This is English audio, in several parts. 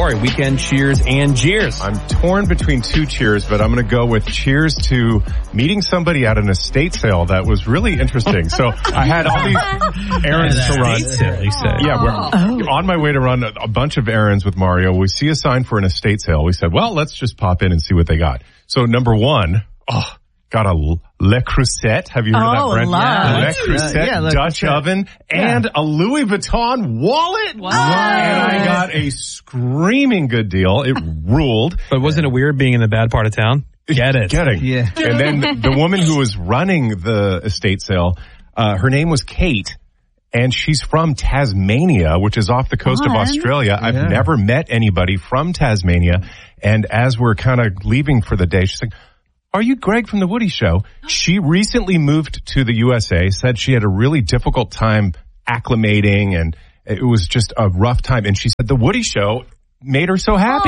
story. Weekend cheers and jeers. I'm torn between two cheers, but I'm going to go with cheers to meeting somebody at an estate sale that was really interesting. So I had all these errands to run. Estate sale, you said. Yeah, we're on my way to run a bunch of errands with Mario. We see a sign for an estate sale. We said, well, let's just pop in and see what they got. So number one, got a Le Creuset. Have you heard of that brand? Le Creuset Dutch oven and a Louis Vuitton wallet. Wow. And I got a screaming good deal. It ruled. But wasn't it weird being in the bad part of town? Getting. Yeah. And then the woman who was running the estate sale, her name was Kate. And she's from Tasmania, which is off the coast of Australia. I've never met anybody from Tasmania. And as we're kind of leaving for the day, she's like, are you Greg from The Woody Show? She recently moved to the USA, said she had a really difficult time acclimating, and it was just a rough time. And she said The Woody Show made her so happy.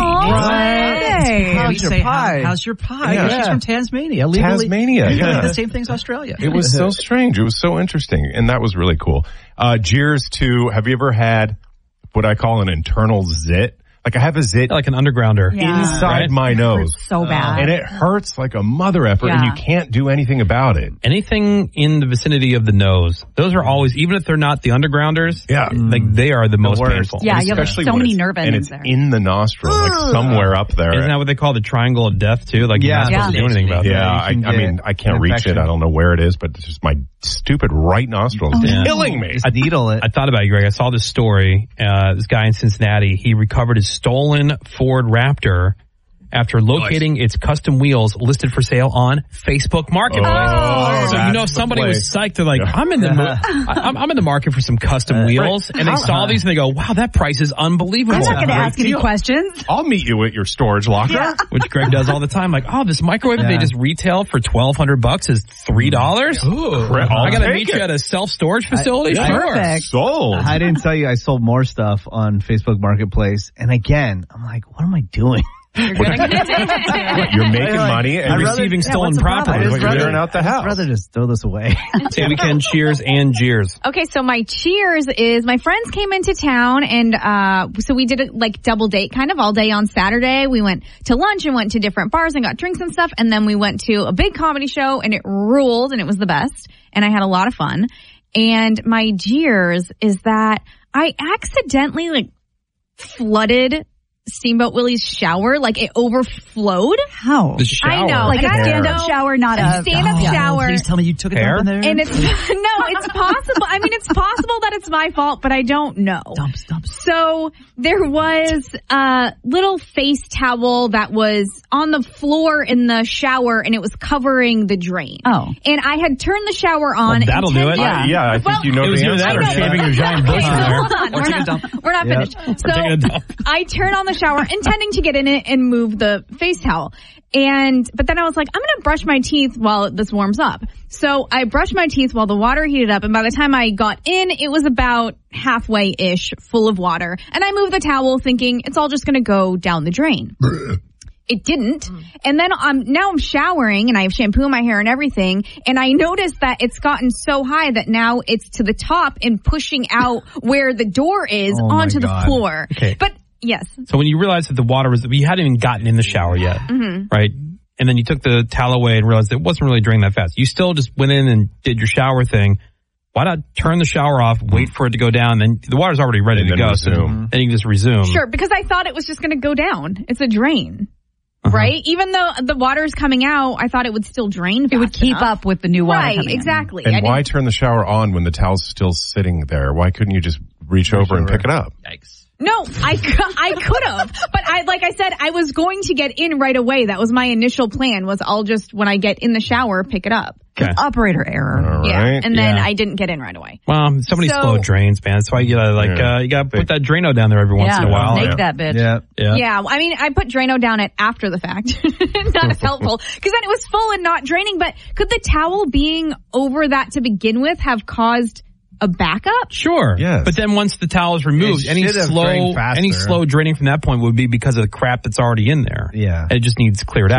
Hey, How's your pie? How's your pie? Yeah. She's from Tasmania. Tasmania, yeah. The same thing's Australia. It was so strange. It was so interesting, and that was really cool. Cheers to, have you ever had what I call an internal zit? Like I have a zit Like an undergrounder. inside my nose. So bad. And it hurts like a mother effer, and you can't do anything about it. Anything in the vicinity of the nose, those are always, even if they're not the undergrounders, like they are the most painful. Yeah, you have Especially so when many it's- nerve and endings it's there. in the nostril, like somewhere up there. Isn't that what they call the triangle of death too? Like you're not supposed to do anything about Yeah, that. I mean, I can't reach it. I don't know where it is, but it's just my stupid right nostril is killing me. Just needle it. I thought about you, Greg. I saw this story. This guy in Cincinnati, he recovered his stolen Ford Raptor after locating its custom wheels listed for sale on Facebook Marketplace. So you know somebody was psyched. They're like, I'm in the market for some custom wheels, and they saw these and they go, wow, that price is unbelievable. I'm not going to ask any questions. I'll meet you at your storage locker. Which Greg does all the time. Like, oh, this microwave that they just retail for $1,200 is $3. I got to meet you at a self-storage facility. Sure. Sold. I didn't tell you I sold more stuff on Facebook Marketplace. And again, I'm like, what am I doing? You're making money and receiving stolen property. You're clearing out the house. I'd rather just throw this away. Say weekend cheers and jeers. Okay, so my cheers is my friends came into town, and so we did a like double date kind of all day on Saturday. We went to lunch and went to different bars and got drinks and stuff, and then we went to a big comedy show, and it ruled, and it was the best, and I had a lot of fun. And my jeers is that I accidentally like flooded Steamboat Willie's shower, like it overflowed. How? The shower. I know. Like and a I don't stand-up know. shower, not a stand-up shower. Please tell me you took it up in there. And it's it's possible. I mean, it's possible that it's my fault, but I don't know. Dump. So there was a little face towel that was on the floor in the shower, and it was covering the drain. Oh. And I had turned the shower on. Well, that'll do it. Yeah, I think you know the answer. That or shaving your giant bush in there. Hold on. We're not finished. taking a dump. I turn on the shower intending to get in it and move the face towel. But then I was like, I'm going to brush my teeth while this warms up. So I brushed my teeth while the water heated up. And by the time I got in, it was about halfway-ish full of water. And I moved the towel thinking it's all just going to go down the drain. It didn't. And then now I'm showering and I have shampoo in my hair and everything. And I noticed that it's gotten so high that now it's to the top and pushing out where the door is onto the floor. Okay. But yes. So when you realized that the water was, you hadn't even gotten in the shower yet, right? And then you took the towel away and realized it wasn't really draining that fast. You still just went in and did your shower thing. Why not turn the shower off, wait for it to go down, then the water's already ready to go. Resume. So then you can just resume. Sure, because I thought it was just going to go down. It's a drain. Right? Even though the water's coming out, I thought it would still drain fast It would keep enough. up with the new water Right, coming in. exactly. And why turn the shower on when the towel's still sitting there? Why couldn't you just reach over and pick it up? Yikes. No, I could have. But like I said, I was going to get in right away. That was my initial plan, was I'll just, when I get in the shower, pick it up. Okay. Operator error. All Yeah. right. And then I didn't get in right away. Well, so many slow drains, man. That's why you gotta you gotta put that Drano down there every once in a while. Snake that bitch. Yeah. Yeah, I mean, I put Drano down it after the fact. Not as helpful. Because then it was full and not draining. But could the towel being over that to begin with have caused a backup? Sure. Yes. But then once the towel is removed, It any should have drained faster. slow draining from that point would be because of the crap that's already in there. Yeah. And it just needs cleared out.